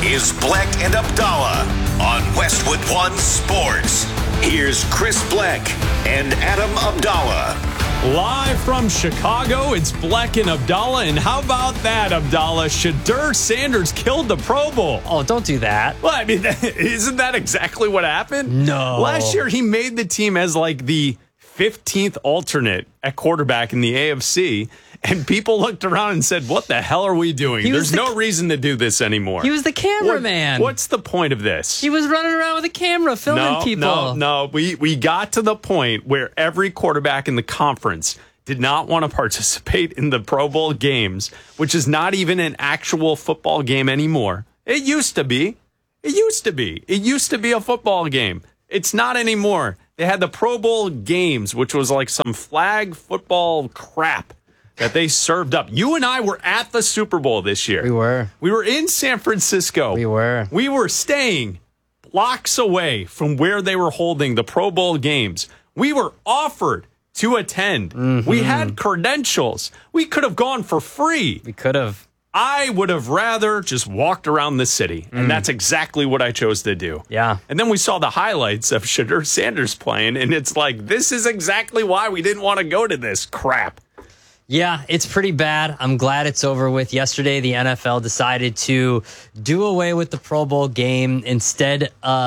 is Bleck and Abdallah on Westwood One Sports. Here's Chris Bleck and Adam Abdallah. Live from Chicago, it's Bleck and Abdallah. And how about that, Abdallah? Shedeur Sanders killed the Pro Bowl. Oh, don't do that. Well, I mean, isn't that exactly what happened? No. Last year, he made the team as like the 15th alternate at quarterback in the AFC. And people looked around and said, what the hell are we doing? There's no reason to do this anymore. He was the cameraman. What's the point of this? He was running around with a camera filming people. No. We got to the point where every quarterback in the conference did not want to participate in the Pro Bowl games, which is not even an actual football game anymore. It used to be. It used to be a football game. It's not anymore. They had the Pro Bowl games, which was like some flag football crap that they served up. You and I were at the Super Bowl this year. We were. We were in San Francisco. We were. We were staying blocks away from where they were holding the Pro Bowl games. We were offered to attend. Mm-hmm. We had credentials. We could have gone for free. We could have. I would have rather just walked around the city, and that's exactly what I chose to do. Yeah. And then we saw the highlights of Shedeur Sanders playing, and it's like, this is exactly why we didn't want to go to this crap. Yeah, it's pretty bad. I'm glad it's over with. Yesterday, the NFL decided to do away with the Pro Bowl game. Instead,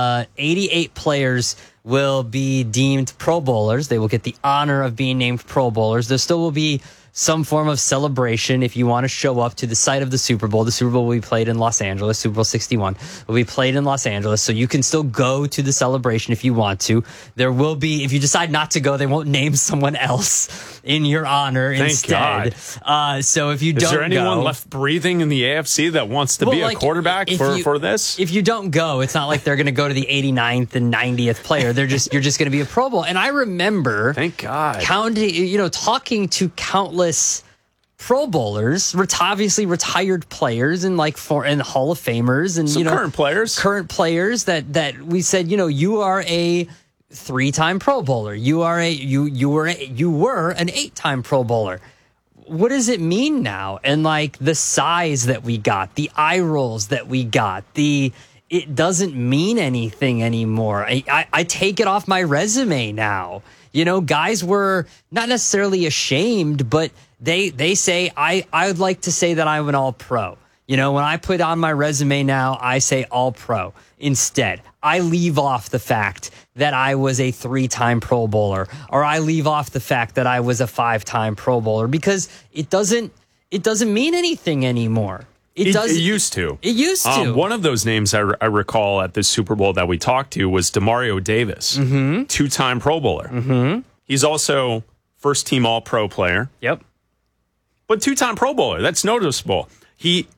88 players will be deemed Pro Bowlers. They will get the honor of being named Pro Bowlers. There still will be some form of celebration if you want to show up to the site of the Super Bowl. The Super Bowl will be played in Los Angeles. Super Bowl 61 will be played in Los Angeles, so you can still go to the celebration if you want to. There will be, if you decide not to go, they won't name someone else in your honor instead. So if you don't go... Is there anyone left breathing in the AFC that wants to be a quarterback for this? If you don't go, it's not like they're going to go to the 89th and 90th player. You're just going to be a Pro Bowl. And I remember... Thank God. Talking to countless Pro Bowlers, obviously retired players and and Hall of Famers and current players that we said, you are a 3-time Pro Bowler. You are you were an 8-time Pro Bowler. What does it mean now? And like the size that we got, the eye rolls that we got, it doesn't mean anything anymore. I take it off my resume now. Guys were not necessarily ashamed, but they say, I would like to say that I'm an all-pro. When I put on my resume now, I say all-pro. Instead, I leave off the fact that I was a 3-time Pro Bowler, or I leave off the fact that I was a 5-time Pro Bowler, because it doesn't mean anything anymore. It used to. It used to. One of those names I recall at the Super Bowl that we talked to was Demario Davis, 2-time Pro Bowler. Mm-hmm. He's also first-team All-Pro player. Yep. But 2-time Pro Bowler, that's noticeable. He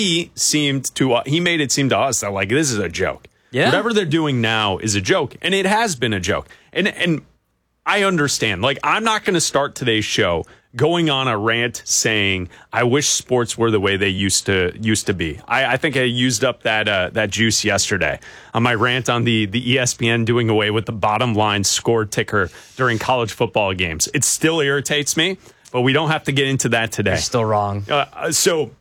seemed to he made it seem to us that like this is a joke. Yeah. Whatever they're doing now is a joke, and it has been a joke. And I understand. Like, I'm not going to start today's show going on a rant saying I wish sports were the way they used to be. I think I used up that juice yesterday on my rant on the ESPN doing away with the bottom line score ticker during college football games. It still irritates me, but we don't have to get into that today. You're still wrong. So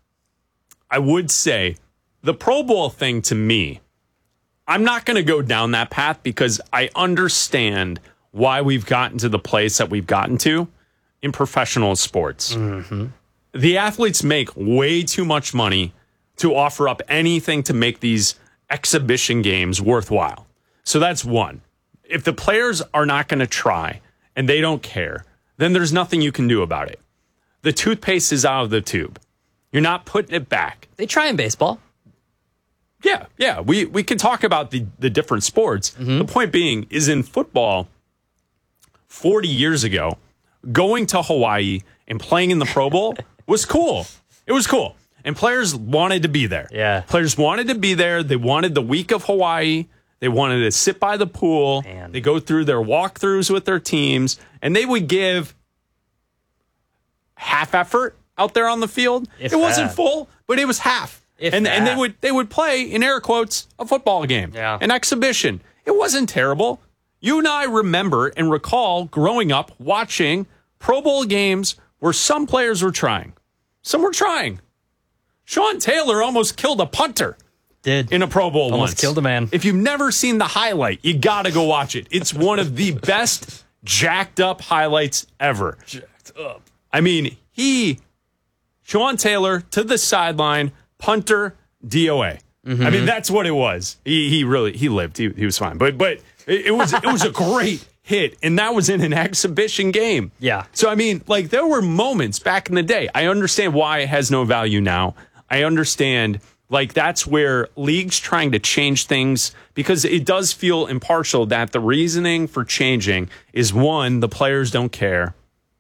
I would say the Pro Bowl thing, to me, I'm not going to go down that path because I understand why we've gotten to the place that we've gotten to in professional sports. Mm-hmm. The athletes make way too much money to offer up anything to make these exhibition games worthwhile. So that's one. If the players are not going to try and they don't care, then there's nothing you can do about it. The toothpaste is out of the tube. You're not putting it back. They try in baseball. Yeah. We can talk about the different sports. Mm-hmm. The point being is in football, 40 years ago, going to Hawaii and playing in the Pro Bowl was cool. It was cool. And players wanted to be there. Yeah. Players wanted to be there. They wanted the week of Hawaii. They wanted to sit by the pool. Man. They go through their walkthroughs with their teams, and they would give half effort out there on the field. It wasn't full, but it was half. And they would play, in air quotes, a football game, an exhibition. It wasn't terrible. You and I remember and recall growing up watching Pro Bowl games where some players were trying. Some were trying. Sean Taylor almost killed a punter Did. In a Pro Bowl Almost once. killed a man. If you've never seen the highlight, you got to go watch it. It's one of the best jacked up highlights ever. Jacked up. I mean, Sean Taylor to the sideline, punter, DOA. Mm-hmm. I mean, that's what it was. He lived. He was fine. But it was a great hit, and that was in an exhibition game. Yeah. So I mean, like, there were moments back in the day. I understand why it has no value now. I understand, like, that's where leagues trying to change things, because it does feel impartial that the reasoning for changing is, one, the players don't care.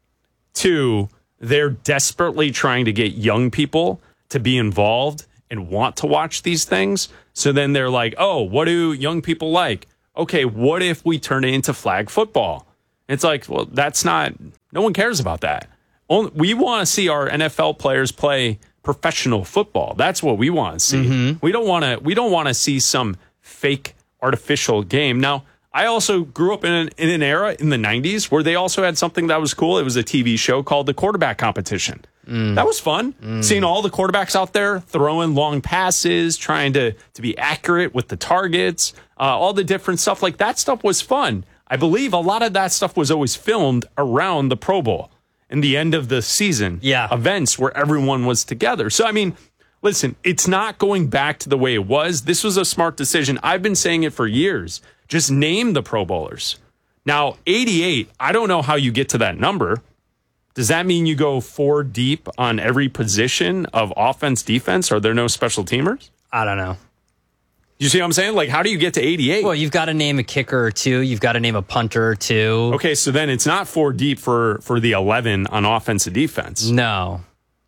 Two, they're desperately trying to get young people to be involved and want to watch these things. So then they're like, oh, what do young people like? Okay, what if we turn it into flag football? It's like, well, no one cares about that. We want to see our NFL players play professional football. That's what we want to see. Mm-hmm. We don't want to see some fake artificial game. Now, I also grew up in an era in the 90s where they also had something that was cool. It was a TV show called The Quarterback Competition. That was fun. Seeing all the quarterbacks out there throwing long passes, trying to be accurate with the targets, all the different stuff. Like, that stuff was fun. I believe a lot of that stuff was always filmed around the Pro Bowl and the end of the season events where everyone was together. So, I mean, listen, it's not going back to the way it was. This was a smart decision. I've been saying it for years. Just name the Pro Bowlers. Now, 88, I don't know how you get to that number. Does that mean you go 4 deep on every position of offense, defense? Are there no special teamers? I don't know. You see what I'm saying? Like, how do you get to 88? Well, you've got to name a kicker or two. You've got to name a punter or two. Okay, so then it's not 4 deep for the 11 on offense and defense. No.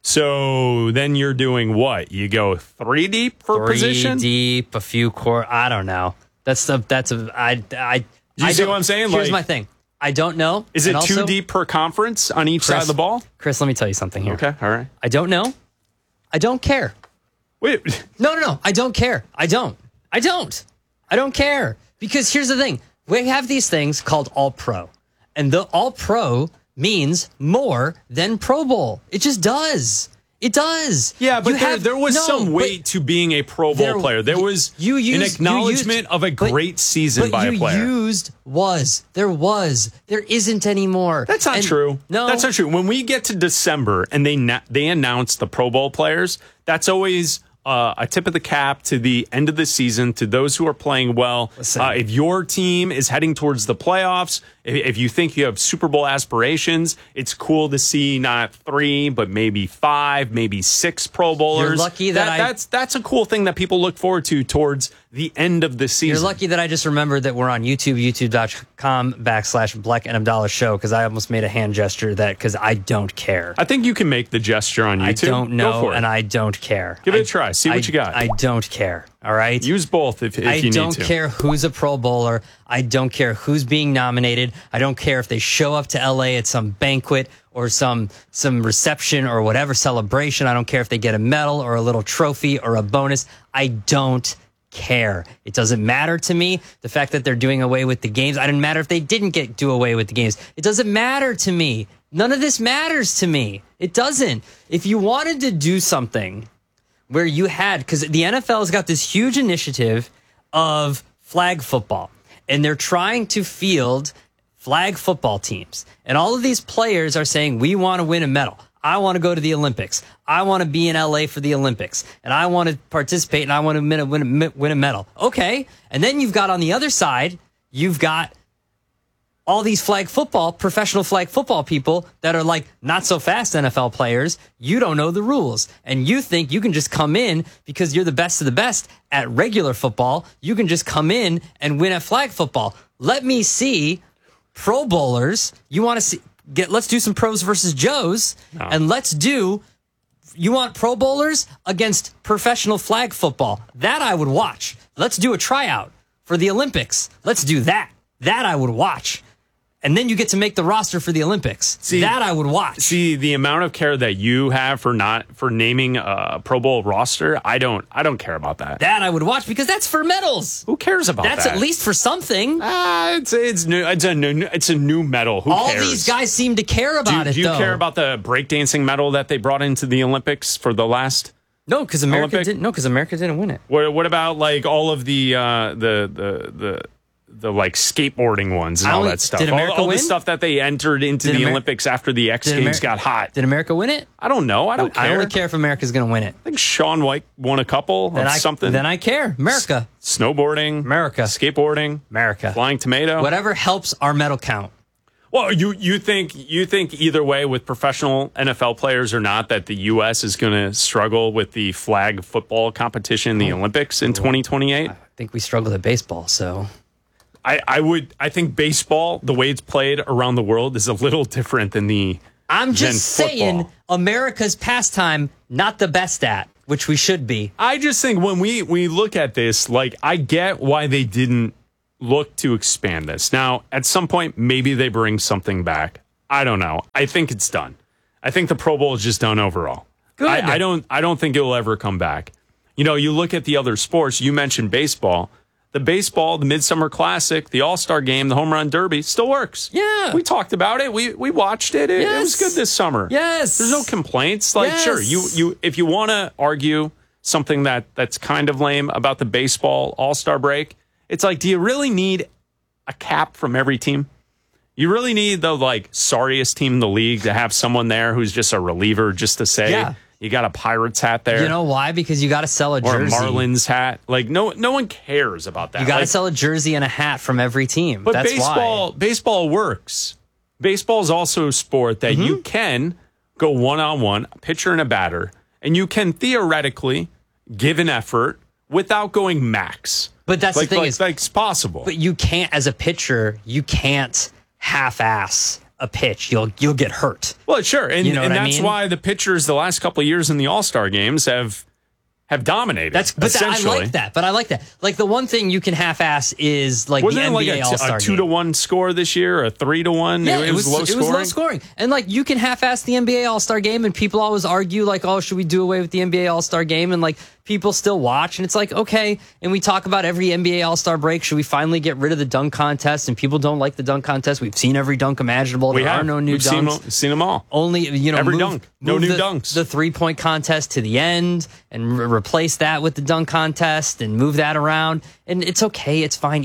So then you're doing what? You go 3 deep for position? 3 deep, a few core. I don't know. You see what I'm saying? Here's my thing. I don't know. Is it 2 deep per conference on each side of the ball? Chris, let me tell you something here. Okay, all right. I don't know. I don't care. Wait. No. I don't care. I don't care. Because here's the thing. We have these things called All-Pro. And the All-Pro means more than Pro Bowl. It just does. It does. Yeah, but there was some weight to being a Pro Bowl player. There was an acknowledgement of a great season by a player. There isn't anymore. That's not true. No. That's not true. When we get to December and they announce the Pro Bowl players, that's always a tip of the cap to the end of the season, to those who are playing well. If your team is heading towards the playoffs, if you think you have Super Bowl aspirations, it's cool to see not 3, but maybe 5, maybe 6 Pro Bowlers. You're lucky that's a cool thing that people look forward to towards the end of the season. You're lucky that I just remembered that we're on YouTube, youtube.com/Black and Abdallah show, because I almost made a hand gesture because I don't care. I think you can make the gesture on YouTube. I don't know, Go for it. and I don't care. Give it a try. See what you got. I don't care. All right? Use both if you need to. I don't care who's a Pro Bowler. I don't care who's being nominated. I don't care if they show up to LA at some banquet or some reception or whatever celebration. I don't care if they get a medal or a little trophy or a bonus. I don't care. It doesn't matter to me. The fact that they're doing away with the games. I didn't matter if they didn't do away with the games. It doesn't matter to me. None of this matters to me. It doesn't. If you wanted to do something where you had, because the NFL has got this huge initiative of flag football, and they're trying to field flag football teams. And all of these players are saying, we want to win a medal. I want to go to the Olympics. I want to be in LA for the Olympics. And I want to participate, and I want to win a medal. Okay. And then you've got on the other side, you've got all these professional flag football people that are like not so fast NFL players. You don't know the rules. And you think you can just come in because you're the best of the best at regular football. You can just come in and win at flag football. Let me see Pro Bowlers. You want to see, let's do some pros versus Joes. No. And you want Pro Bowlers against professional flag football. That I would watch. Let's do a tryout for the Olympics. Let's do that. That I would watch. And then you get to make the roster for the Olympics. That I would watch. See, the amount of care that you have for naming a Pro Bowl roster, I don't care about that. That I would watch because that's for medals. Who cares about that? That's at least for something. It's new. It's a new medal. Who cares? All these guys seem to care about it. Do you care about the breakdancing medal that they brought into the Olympics for the last No, because America didn't. No, because America didn't win it. What about like all of the like skateboarding ones and all that stuff? Did America all win? The stuff that they entered into the Olympics after the X Games got hot. Did America win it? I don't know. I don't care. I only care if America's going to win it. I think Shaun White won a couple of something. Then I care. America. Snowboarding. America. Skateboarding. America. Flying tomato. Whatever helps our medal count. Well, you think either way with professional NFL players or not that the U.S. is going to struggle with the flag football competition in the Olympics in 2028? I think we struggled at baseball, so... I think baseball, the way it's played around the world, is a little different than I'm just saying football. America's pastime, not the best at, which we should be. I just think when we look at this, like, I get why they didn't look to expand this. Now, at some point, maybe they bring something back. I don't know. I think it's done. I think the Pro Bowl is just done overall. Good. I don't think it will ever come back. You know, you look at the other sports. You mentioned baseball. The Midsummer Classic, the All-Star Game, the Home Run Derby still works. Yeah. We talked about it. We watched it. It was good this summer. Yes. There's no complaints. Like, sure, you if you want to argue something that's kind of lame about the baseball All-Star break, it's like, do you really need a cap from every team? You really need the, like, sorriest team in the league to have someone there who's just a reliever just to say, you got a Pirates hat there. You know why? Because you got to sell a jersey. Or a Marlins hat. Like, no one cares about that. You got to sell a jersey and a hat from every team. But that's baseball works. Baseball is also a sport that you can go one-on-one, a pitcher and a batter, and you can theoretically give an effort without going max. But that's the thing is, it's possible. But you can't, as a pitcher, you can't half-ass a pitch. You'll get hurt. Well, sure, and that's mean? why the pitchers the last couple of years in the All-Star games have dominated. I like that. But I like that. Like, the one thing you can half-ass is like the NBA All-Star game. A 2-1 score this year, a 3-1. Yeah, it was low scoring. It was low scoring. And like, you can half-ass the NBA All-Star game, and people always argue like, oh, should we do away with the NBA All-Star game? And like, people still watch, and it's like, okay. And we talk about every NBA All-Star break. Should we finally get rid of the dunk contest? And people don't like the dunk contest. We've seen every dunk imaginable. There are no new dunks. We've seen them all. Only, every dunk. No new dunks. The 3-point contest to the end and replace that with the dunk contest and move that around. And it's okay. It's fine.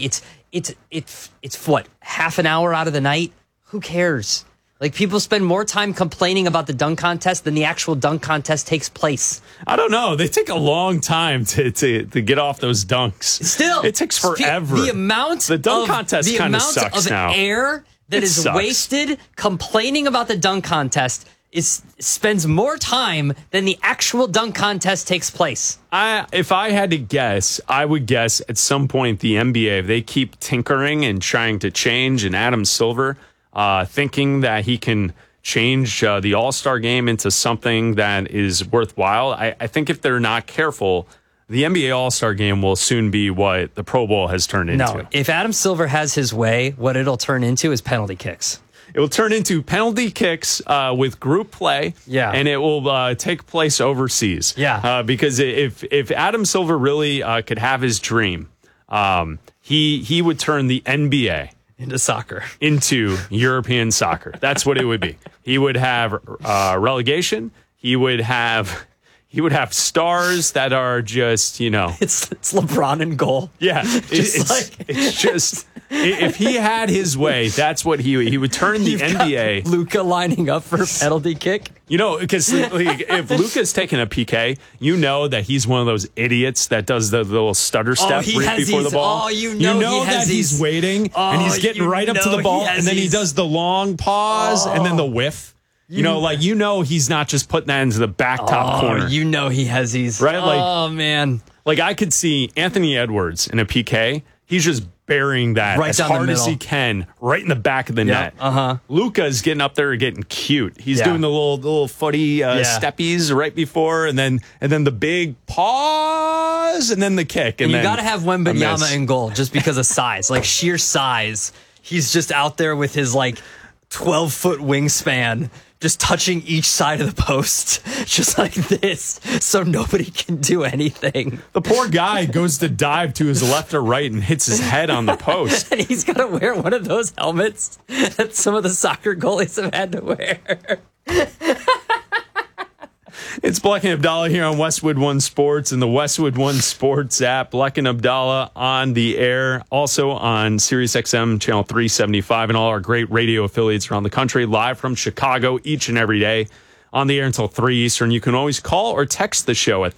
It's what, half an hour out of the night? Who cares? Like, people spend more time complaining about the dunk contest than the actual dunk contest takes place. I don't know. They take a long time to get off those dunks. Still, it takes forever. The dunk contest kind of sucks now. Air that is wasted complaining about the dunk contest spends more time than the actual dunk contest takes place. If I had to guess, I would guess at some point the NBA, if they keep tinkering and trying to change, and Adam Silver thinking that he can change the All-Star game into something that is worthwhile. I think if they're not careful, the NBA All-Star game will soon be what the Pro Bowl has turned into. No, if Adam Silver has his way, what it'll turn into is penalty kicks. It will turn into penalty kicks with group play, and it will take place overseas. Because if Adam Silver really could have his dream, he would turn the NBA into soccer, into European soccer. That's what it would be. He would have relegation. He would have stars that are just, it's LeBron in goal. Yeah, it's just if he had his way, that's what he would turn the NBA. Luka lining up for a penalty kick. Because if Luka's taking a PK, that he's one of those idiots that does the little stutter step right before the ball. He's waiting and he's getting right up to the ball, and then he does the long pause and then the whiff. He's not just putting that into the back top corner. He has these. Right? Oh, man. Like, I could see Anthony Edwards in a PK. He's just burying that right as hard as he can, right in the back of the net. Luka's getting up there and getting cute. He's doing the little footy steppies right before, and then the big pause, and then the kick. And you got to have Wembanyama in goal just because of size, like sheer size. He's just out there with his 12-foot wingspan, just touching each side of the post, just like this, so nobody can do anything. The poor guy goes to dive to his left or right and hits his head on the post. And he's got to wear one of those helmets that some of the soccer goalies have had to wear. It's Bleck and Abdallah here on Westwood One Sports and the Westwood One Sports app. Bleck and Abdallah on the air, also on SiriusXM channel 375 and all our great radio affiliates around the country, live from Chicago each and every day. On the air until 3 Eastern. You can always call or text the show at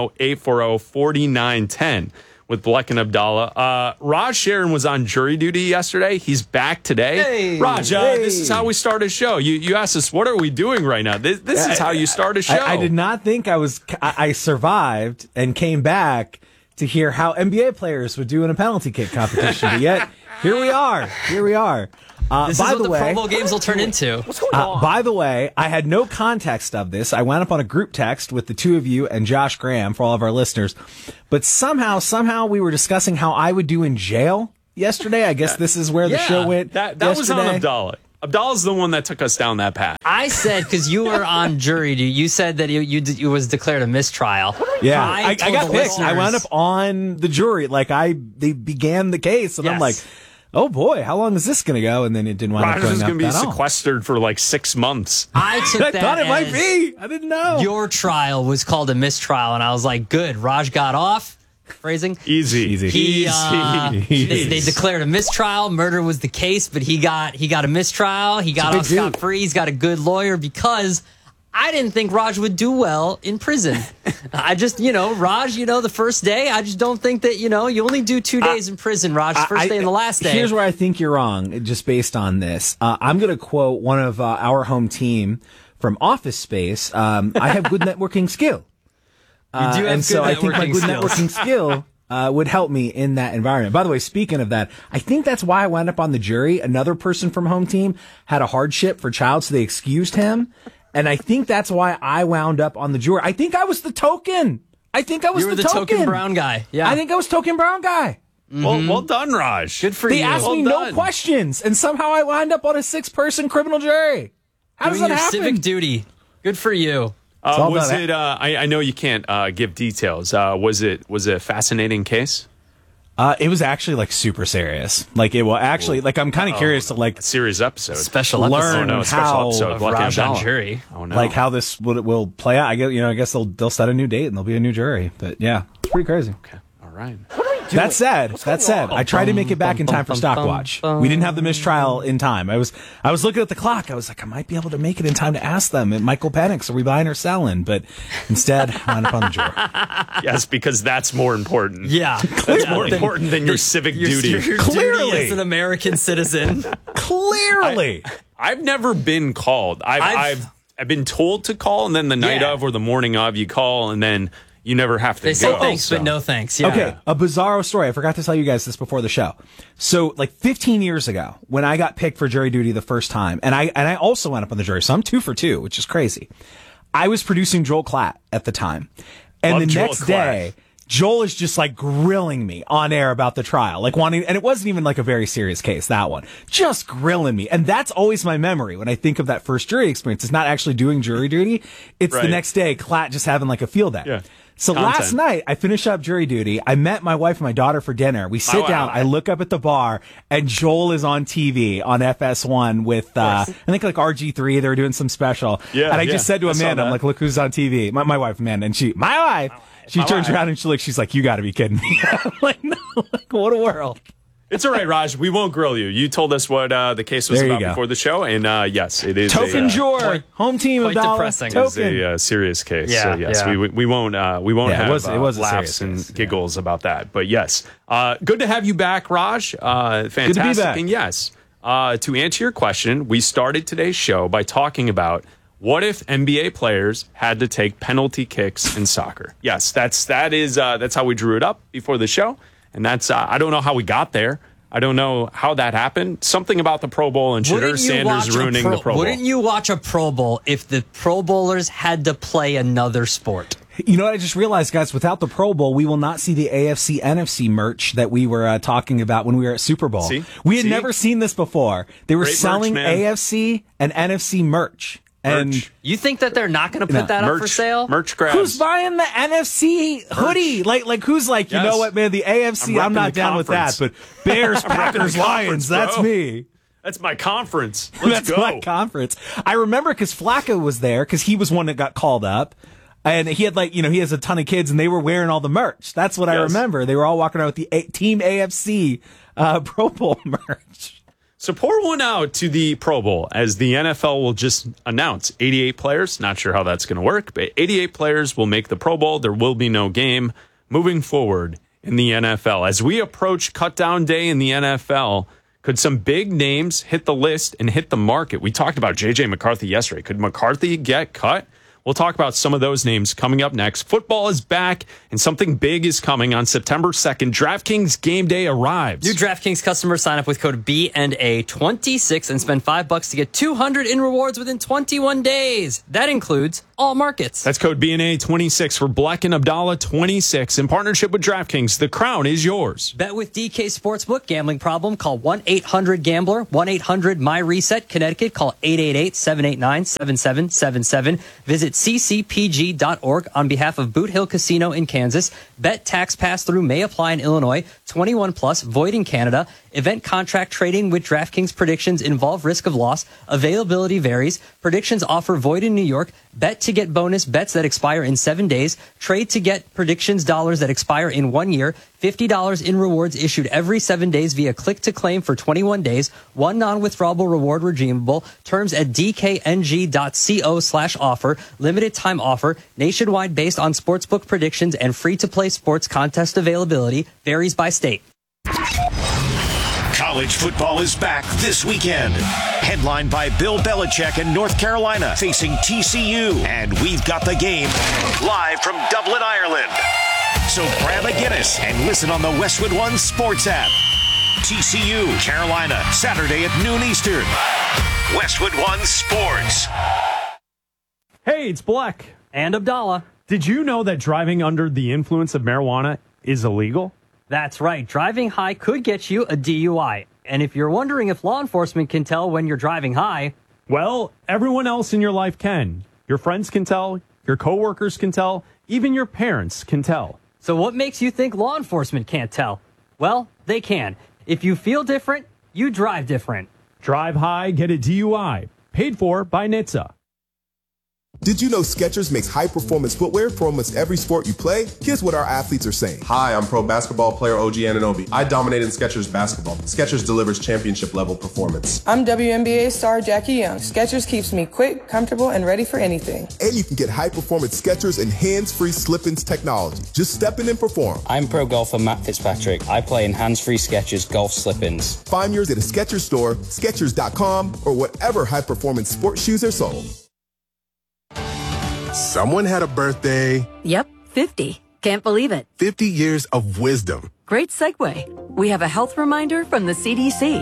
310-840-4910 with Bleck and Abdallah. Raj Sharon was on jury duty yesterday. He's back today. Hey, Raj, this is how we start a show. You asked us, what are we doing right now? This is how you start a show. I did not think I survived and came back to hear how NBA players would do in a penalty kick competition. But yet, here we are. This is what the Pro Bowl games will turn into. What's going on? By the way, I had no context of this. I wound up on a group text with the two of you and Josh Graham for all of our listeners. But somehow we were discussing how I would do in jail yesterday. I guess this is where the show went. That was on Abdallah. Abdallah's the one that took us down that path. I said, because you were on jury duty, you said that you was declared a mistrial. Yeah, I got picked. I wound up on the jury. They began the case, and yes. I'm like, oh boy, how long is this going to go? And then it didn't wind up going up. Rogers is going to be sequestered for like 6 months. I thought it might be. I didn't know. Your trial was called a mistrial, and I was like, good. Raj got off. Phrasing. Easy. They declared a mistrial. Murder was the case, but he got a mistrial. He got off scot-free. He's got a good lawyer because I didn't think Raj would do well in prison. I just, Raj, the first day, I just don't think that, you only do 2 days in prison, Raj, first day and the last day. Here's where I think you're wrong, just based on this. I'm going to quote one of our home team from Office Space. I have good networking skill. You do have and good so I think my good skills. networking skill would help me in that environment. By the way, speaking of that, I think that's why I wound up on the jury. Another person from home team had a hardship for child, so they excused him. And I think that's why I wound up on the jury. I think I was the token. You were the token brown guy. Yeah. I think I was token brown guy. Mm-hmm. Well done, Raj. Good for you. They asked me no questions, and somehow I wound up on a 6-person criminal jury. How does that happen? Civic duty. Good for you. Was it? I know you can't give details. Was it a fascinating case? It was actually super serious. I'm kind of curious to a serious episode, special episode. Special episode. Raj on jury. Oh no! How this will play out. I guess they'll set a new date and there'll be a new jury. But yeah, it's pretty crazy. Okay, all right. That said, I tried to make it back in time for Stockwatch. We didn't have the mistrial in time. I was looking at the clock. I was like, I might be able to make it in time to ask them at Michael Penix, are we buying or selling? But instead, I wound up on the jury. Yes, because that's more important. Yeah. That's more important than your civic duty. Your Clearly. duty as an American citizen. Clearly. I've never been called. I've been told to call, and then the night of or the morning of, you call, and then you never have to go. They say thanks, but no thanks. Yeah. Okay, a bizarro story. I forgot to tell you guys this before the show. So, 15 years ago, when I got picked for jury duty the first time, and I also went up on the jury, so I'm 2 for 2, which is crazy. I was producing Joel Klatt at the time. And the next day, Joel is just grilling me on air about the trial, and it wasn't even a very serious case, that one, just grilling me. And that's always my memory when I think of that first jury experience. It's not actually doing jury duty. It's the next day, Klatt just having a field day. Yeah. So last night, I finished up jury duty. I met my wife and my daughter for dinner. We sit down. I look up at the bar, and Joel is on TV on FS1 with, I think RG3. They were doing some special. Yeah, and I just said to Amanda, I'm like, look who's on TV. My wife, Amanda. And she turns around and she's like, you got to be kidding me. I'm like, no, what a world. It's all right, Raj. We won't grill you. You told us what the case was about before the show, and yes, it is token juror, home team of Dallas. Depressing. It's a serious case. Yeah, so yes, we won't have laughs and giggles about that. But yes, good to have you back, Raj. Fantastic. Good to be back. And yes, to answer your question, we started today's show by talking about what if NBA players had to take penalty kicks in soccer. Yes, that's how we drew it up before the show. And that's, I don't know how we got there. I don't know how that happened. Something about the Pro Bowl and Shedeur Sanders ruining the Pro Bowl. Wouldn't you watch a Pro Bowl if the Pro Bowlers had to play another sport? You know what I just realized, guys? Without the Pro Bowl, we will not see the AFC, NFC merch that we were talking about when we were at Super Bowl. We had never seen this before. They were selling AFC and NFC merch. And you think that they're not going to put that up for sale? Merch grabs. Who's buying the NFC hoodie? Who's you know what, man? The AFC, I'm not down with that. But Bears, Packers, Lions, that's me. That's my conference. Let's go. That's my conference. I remember because Flacco was there because he was one that got called up. And he had he has a ton of kids and they were wearing all the merch. That's what I remember. They were all walking around with the Team AFC Pro Bowl merch. So pour one out to the Pro Bowl as the NFL will just announce 88 players. Not sure how that's going to work, but 88 players will make the Pro Bowl. There will be no game moving forward in the NFL. As we approach cutdown day in the NFL, could some big names hit the list and hit the market? We talked about J.J. McCarthy yesterday. Could McCarthy get cut? We'll talk about some of those names coming up next. Football is back, and something big is coming on September 2nd. DraftKings Game Day arrives. New DraftKings customers sign up with code BNA26 and spend $5 to get $200 in rewards within 21 days. That includes all markets. That's code BNA26 for Black and Abdallah 26 in partnership with DraftKings. The crown is yours. Bet with DK Sportsbook. Gambling problem? Call 1-800-GAMBLER. 1-800-MY-RESET. Connecticut. Call 888-789-7777. Visit ccpg.org on behalf of Boot Hill Casino in Kansas. Bet tax pass-through may apply in Illinois. 21 plus, void in Canada. Event contract trading with DraftKings predictions involve risk of loss. Availability varies. Predictions offer void in New York. Bet to get bonus bets that expire in 7 days. Trade to get predictions dollars that expire in 1 year. $50 in rewards issued every 7 days via click to claim for 21 days. One non-withdrawable reward redeemable. Terms at dkng.co/offer. Limited time offer. Nationwide based on sportsbook predictions and free-to-play sports contest availability. Varies by state. College football is back this weekend. Headlined by Bill Belichick in North Carolina facing TCU. And we've got the game live from Dublin, Ireland. So grab a Guinness and listen on the Westwood One Sports app. TCU, Carolina, Saturday at noon Eastern. Westwood One Sports. Hey, it's Black. And Abdallah. Did you know that driving under the influence of marijuana is illegal? That's right. Driving high could get you a DUI. And if you're wondering if law enforcement can tell when you're driving high, well, everyone else in your life can. Your friends can tell, your coworkers can tell, even your parents can tell. So what makes you think law enforcement can't tell? Well, they can. If you feel different, you drive different. Drive high, get a DUI. Paid for by NHTSA. Did you know Skechers makes high-performance footwear for almost every sport you play? Here's what our athletes are saying. Hi, I'm pro basketball player OG Anunoby. I dominate in Skechers basketball. Skechers delivers championship-level performance. I'm WNBA star Jackie Young. Skechers keeps me quick, comfortable, and ready for anything. And you can get high-performance Skechers and hands-free slip-ins technology. Just step in and perform. I'm pro golfer Matt Fitzpatrick. I play in hands-free Skechers golf slip-ins. Find yours at a Skechers store, Skechers.com, or whatever high-performance sports shoes are sold. Someone had a birthday. Yep, 50. Can't believe it. 50 years of wisdom. Great segue. We have a health reminder from the CDC.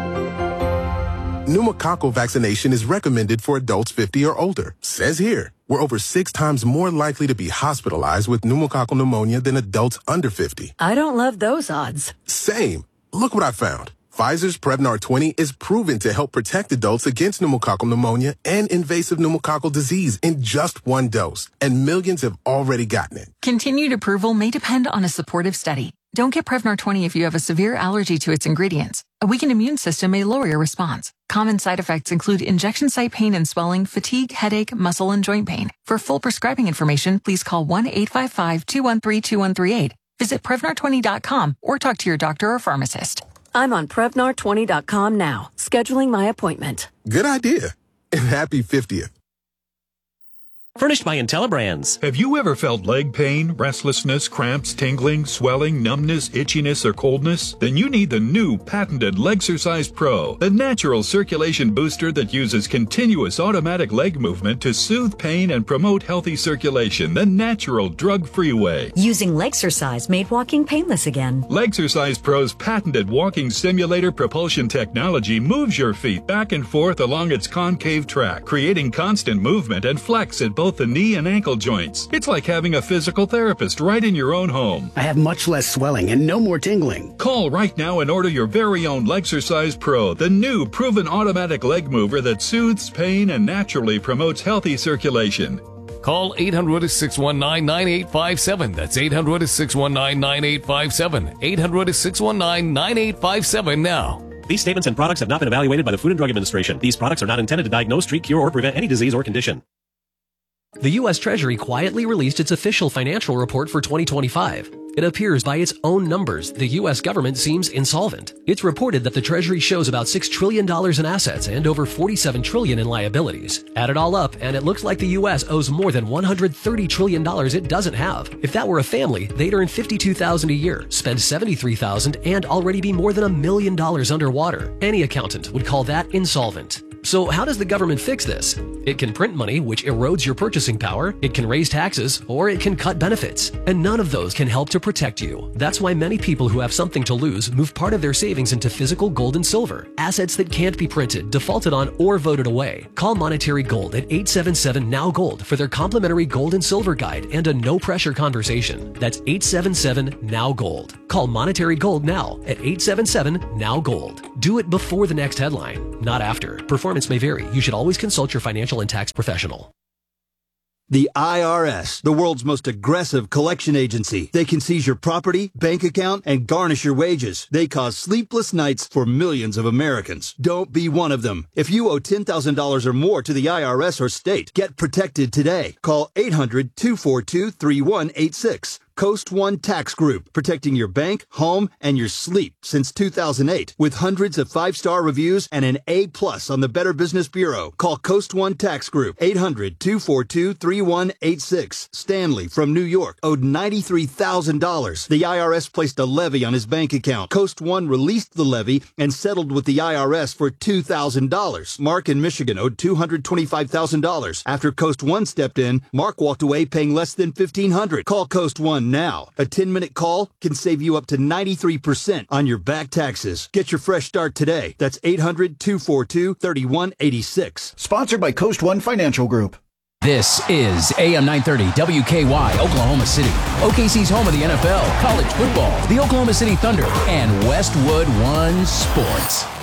Pneumococcal vaccination is recommended for adults 50 or older. Says here, we're over 6 times more likely to be hospitalized with pneumococcal pneumonia than adults under 50. I don't love those odds. Same. Look what I found. Pfizer's Prevnar 20 is proven to help protect adults against pneumococcal pneumonia and invasive pneumococcal disease in just 1 dose, and millions have already gotten it. Continued approval may depend on a supportive study. Don't get Prevnar 20 if you have a severe allergy to its ingredients. A weakened immune system may lower your response. Common side effects include injection site pain and swelling, fatigue, headache, muscle, and joint pain. For full prescribing information, please call 1-855-213-2138. Visit Prevnar20.com or talk to your doctor or pharmacist. I'm on Prevnar20.com now, scheduling my appointment. Good idea. And happy 50th. Furnished by IntelliBrands. Have you ever felt leg pain, restlessness, cramps, tingling, swelling, numbness, itchiness, or coldness? Then you need the new patented Legsercise Pro, the natural circulation booster that uses continuous automatic leg movement to soothe pain and promote healthy circulation the natural drug-free way. Using Legsercise made walking painless again. Legsercise Pro's patented walking simulator propulsion technology moves your feet back and forth along its concave track, creating constant movement and flex at both the knee and ankle joints. It's like having a physical therapist right in your own home. I have much less swelling and no more tingling. Call right now and order your very own Legsercise Pro, the new proven automatic leg mover that soothes pain and naturally promotes healthy circulation. Call 800-619-9857. That's 800-619-9857. 800-619-9857 now. These statements and products have not been evaluated by the Food and Drug Administration. These products are not intended to diagnose, treat, cure, or prevent any disease or condition. The U.S. Treasury quietly released its official financial report for 2025. It appears by its own numbers, the U.S. government seems insolvent. It's reported that the Treasury shows about $6 trillion in assets and over $47 trillion in liabilities. Add it all up, and it looks like the U.S. owes more than $130 trillion it doesn't have. If that were a family, they'd earn $52,000 a year, spend $73,000, and already be more than $1 million underwater. Any accountant would call that insolvent. So how does the government fix this? It can print money, which erodes your purchasing power, it can raise taxes, or it can cut benefits. And none of those can help to protect you. That's why many people who have something to lose move part of their savings into physical gold and silver, assets that can't be printed, defaulted on, or voted away. Call Monetary Gold at 877-NOW-GOLD for their complimentary gold and silver guide and a no-pressure conversation. That's 877-NOW-GOLD. Call Monetary Gold now at 877-NOW-GOLD. Do it before the next headline, not after. Performance may vary. You should always consult your financial and tax professional. The IRS, the world's most aggressive collection agency. They can seize your property, bank account, and garnish your wages. They cause sleepless nights for millions of Americans. Don't be one of them. If you owe $10,000 or more to the IRS or state, get protected today. Call 800-242-3186. Coast One Tax Group, protecting your bank, home, and your sleep since 2008. With hundreds of 5-star reviews and an A+ on the Better Business Bureau. Call Coast One Tax Group, 800-242-3186. Stanley from New York owed $93,000. The IRS placed a levy on his bank account. Coast One released the levy and settled with the IRS for $2,000. Mark in Michigan owed $225,000. After Coast One stepped in, Mark walked away paying less than $1,500. Call Coast One now. A 10-minute call can save you up to 93% on your back taxes. Get your fresh start today. That's 800-242-3186. Sponsored by Coast One Financial Group. This is AM 930 WKY, Oklahoma City. OKC's home of the NFL, college football, the Oklahoma City Thunder, and Westwood One Sports.